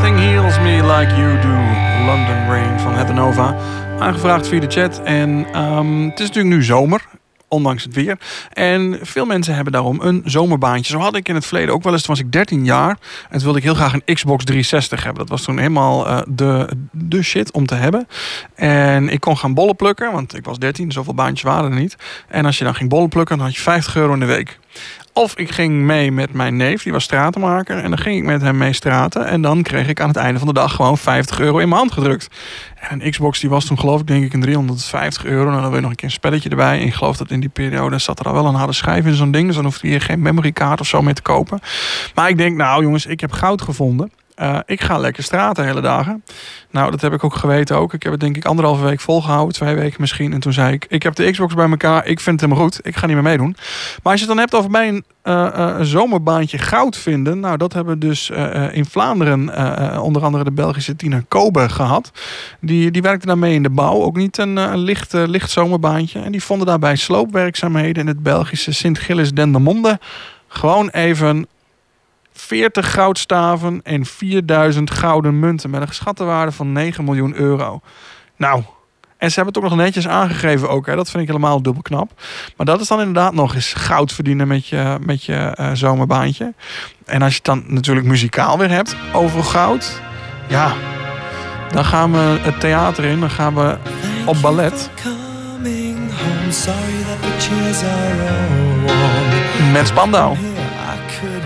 Nothing Heals Me Like You Do. London Rain van Het Nova. Aangevraagd via de chat. En het is natuurlijk nu zomer. Ondanks het weer. En veel mensen hebben daarom een zomerbaantje. Zo had ik in het verleden ook wel eens. Toen was ik 13 jaar. En toen wilde ik heel graag een Xbox 360 hebben. Dat was toen helemaal de shit om te hebben. En ik kon gaan bollen plukken. Want ik was 13. Zoveel baantjes waren er niet. En als je dan ging bollen plukken, dan had je €50 in de week. Of ik ging mee met mijn neef, die was stratenmaker. En dan ging ik met hem mee straten. En dan kreeg ik aan het einde van de dag gewoon €50 in mijn hand gedrukt. En een Xbox die was toen geloof ik denk ik een €350. Nou, dan wil je nog een keer een spelletje erbij. En ik geloof dat in die periode zat er al wel een harde schijf in zo'n ding. Dus dan hoefde je geen memorykaart of zo mee te kopen. Maar ik denk, nou jongens, ik heb goud gevonden. Ik ga lekker straten hele dagen. Nou, dat heb ik ook geweten ook. Ik heb het denk ik 1,5 week volgehouden. 2 weken misschien. En toen zei ik heb de Xbox bij elkaar. Ik vind het helemaal goed. Ik ga niet meer meedoen. Maar als je het dan hebt over bij een zomerbaantje goud vinden. Nou, dat hebben we dus in Vlaanderen onder andere de Belgische Tina Kobe gehad. Die werkte daarmee in de bouw. Ook niet een licht zomerbaantje. En die vonden daarbij sloopwerkzaamheden in het Belgische Sint-Gilles-Dendermonde. Gewoon even 40 goudstaven en 4000 gouden munten met een geschatte waarde van €9 miljoen. Nou, en ze hebben het ook nog netjes aangegeven ook. Hè. Dat vind ik helemaal dubbel knap. Maar dat is dan inderdaad nog eens goud verdienen met je zomerbaantje. En als je het dan natuurlijk muzikaal weer hebt over goud. Ja, dan gaan we het theater in. Dan gaan we op ballet. Met Spandau.